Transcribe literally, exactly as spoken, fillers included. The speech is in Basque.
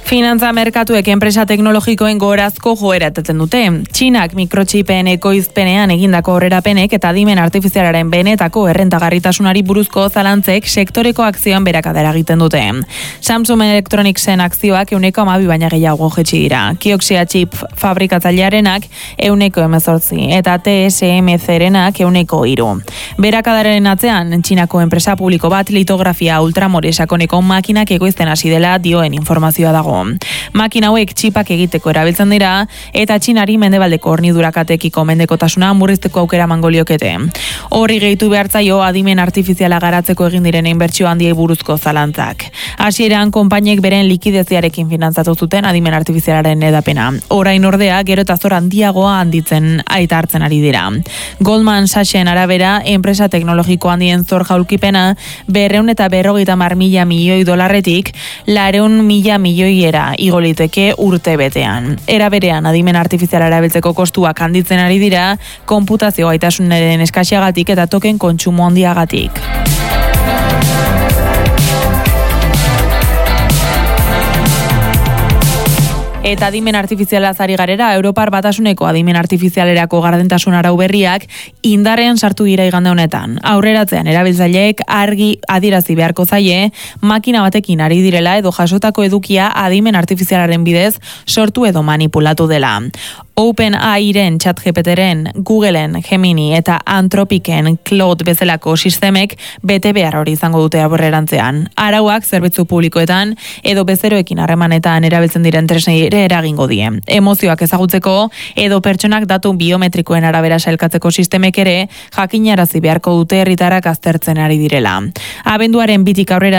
Finantza merkatuek enpresa teknologikoen gorazko joera etaten dute. Txinak mikrotxipen ekoizpenean egindako aurrerapenek eta adimen artifizialaren benetako errentagarritasunari buruzko zalantzek sektoreko akzioan berakada eragiten dute. Samsung Electronicsen akzioak ehuneko hamabi baina gehiago jaitsi dira. Kioxia chip fabrikatzailearenak ehuneko hemezortzi eta T S M C-renak ehuneko hiru. Berakadaren atzean, Txinako enpresa publiko bat litografia ultramore sakoneko makinak ekoizten hasi dela dioen informazioa dago. Makina hauek txipak egiteko erabiltzen dira eta Txinari mendebaldeko hornidurakatekiko mendekotasuna murrizteko aukera emango liokete. Horri gehitu behartzaio adimen artifiziala garatzeko egin diren inbertsio handiei buruzko zalantzak. Hasieran konpainiek beren likideziarekin finantzatu zuten adimen artifizialaren edapena. Orain ordea gero eta zor handiagoa handitzen aita hartzen ari dira. Goldman Sachsen arabera enpresa teknologiko handien zor jaulkipena berrehun eta berrogeita hamar mila milioi dolarretik laurehun mila milioiera igo liteke urte betean. Era berean adimen artifiziala erabiltzeko kostuak handitzen ari dira, konputazio gaitasunaren eskasiagatik eta token kontsumo handiagatik. Eta adimen artifiziala zari garera, Europar Batasuneko adimen artifizialerako gardentasun arau berriak indarrean sartu dira igande honetan. Aurreratzean erabiltzaileek argi adierazi beharko zaie, makina batekin ari direla edo jasotako edukia adimen artifizialaren bidez sortu edo manipulatu dela. OpenAI-ren, ChatGPT-ren, Googleen, Gemini eta Anthropic-en Claude bezalako sistemek bete behar hori izango dute aurrerantzean. Arauak zerbitzu publikoetan edo bezeroekin harremanetan erabiltzen diren tresnei ere eragingo die. Emozioak ezagutzeko edo pertsonak datu biometrikoen arabera sailkatzeko sistemek ere jakinarazi beharko dute herritarrak aztertzen ari direla. Abenduaren bitik aurrera